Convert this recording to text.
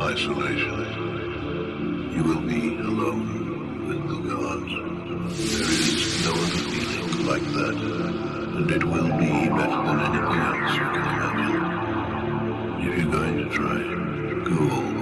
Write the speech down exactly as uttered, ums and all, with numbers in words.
isolation. You will be alone with the gods. There is no other feeling like that, and it will be better than anything else you can imagine. If you're going to try, go all